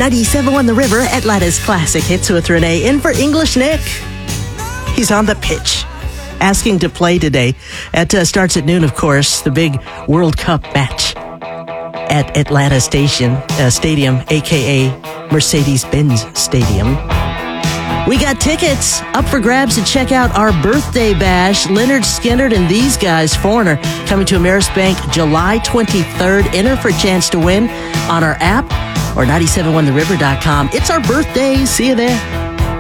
97.1 The River, Atlanta's classic hits with Renee. In for English Nick. He's on the pitch, asking to play today. It starts at noon, of course, the big World Cup match at Atlanta Stadium, a.k.a. Mercedes-Benz Stadium. We got tickets up for grabs to check out our birthday bash. Leonard Skinner and these guys, Foreigner, coming to Ameris Bank July 23rd. Enter for a chance to win on our app or 971theriver.com. It's our birthday. See you there.